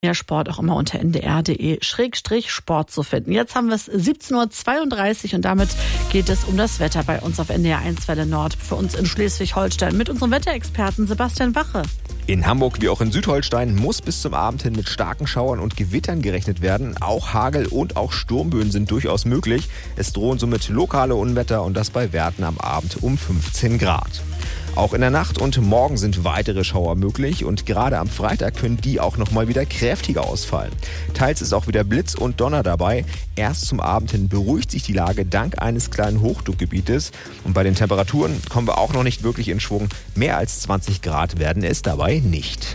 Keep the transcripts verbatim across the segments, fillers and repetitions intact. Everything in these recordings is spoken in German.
Ja, Sport auch immer unter n d r punkt d e Schrägstrich Sport zu finden. Jetzt haben wir es siebzehn Uhr zweiunddreißig und damit geht es um das Wetter bei uns auf N D R eins Welle Nord. Für uns in Schleswig-Holstein mit unserem Wetterexperten Sebastian Wache. In Hamburg wie auch in Südholstein muss bis zum Abend hin mit starken Schauern und Gewittern gerechnet werden. Auch Hagel und auch Sturmböen sind durchaus möglich. Es drohen somit lokale Unwetter und das bei Werten am Abend um fünfzehn Grad. Auch in der Nacht und morgen sind weitere Schauer möglich und gerade am Freitag können die auch nochmal wieder kräftiger ausfallen. Teils ist auch wieder Blitz und Donner dabei. Erst zum Abend hin beruhigt sich die Lage dank eines kleinen Hochdruckgebietes. Und bei den Temperaturen kommen wir auch noch nicht wirklich in Schwung. Mehr als zwanzig Grad werden es dabei nicht.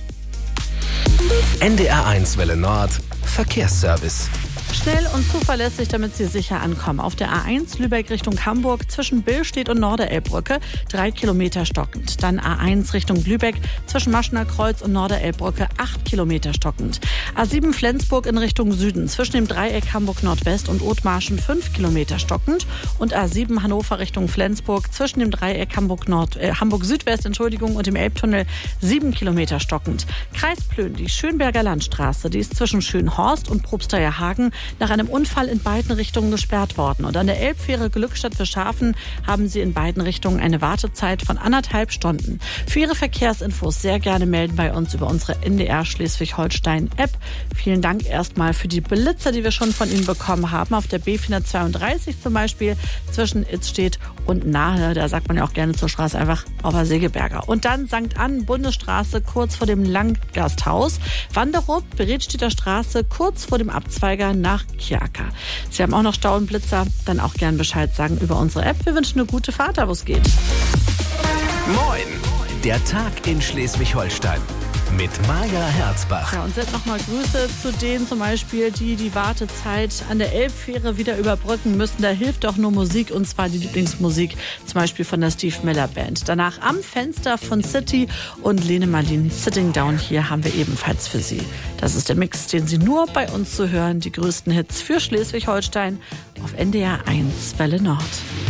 N D R eins Welle Nord Verkehrsservice. Schnell und zuverlässig, damit Sie sicher ankommen. Auf der A eins Lübeck Richtung Hamburg zwischen Billstedt und Norderelbbrücke drei Kilometer stockend. Dann A eins Richtung Lübeck zwischen Maschener Kreuz und Norderelbbrücke acht Kilometer stockend. A sieben Flensburg in Richtung Süden zwischen dem Dreieck Hamburg Nordwest und Othmarschen fünf Kilometer stockend. Und A sieben Hannover Richtung Flensburg zwischen dem Dreieck Hamburg Nord, äh, Hamburg Südwest Entschuldigung, und dem Elbtunnel sieben Kilometer stockend. Kreis Plön, die Schönberger Landstraße, die ist zwischen Schönhorst und Probsteierhagen nach einem Unfall in beiden Richtungen gesperrt worden. Und an der Elbfähre Glückstadt für Schafen haben Sie in beiden Richtungen eine Wartezeit von anderthalb Stunden. Für Ihre Verkehrsinfos sehr gerne melden bei uns über unsere N D R Schleswig-Holstein-App. Vielen Dank erstmal für die Blitzer, die wir schon von Ihnen bekommen haben. Auf der B vierhundertzweiunddreißig zum Beispiel zwischen Itzstedt und Nahe. Da sagt man ja auch gerne zur Straße einfach Obersegeberger. Und dann Sankt Ann, Bundesstraße, kurz vor dem Langgasthaus. Wanderup, Beredstedter Straße, kurz vor dem Abzweiger nach Kiaka. Sie haben auch noch Stau und Blitzer, dann auch gern Bescheid sagen über unsere App. Wir wünschen eine gute Fahrt, da wo es geht. Moin, der Tag in Schleswig-Holstein mit Maja Herzbach. Ja, und sind nochmal Grüße zu denen zum Beispiel, die die Wartezeit an der Elbfähre wieder überbrücken müssen. Da hilft doch nur Musik, und zwar die Lieblingsmusik, zum Beispiel von der Steve Miller Band. Danach Am Fenster von City und Lene Marlin Sitting Down hier haben wir ebenfalls für Sie. Das ist der Mix, den Sie nur bei uns zu hören. Die größten Hits für Schleswig-Holstein auf N D R eins Welle Nord.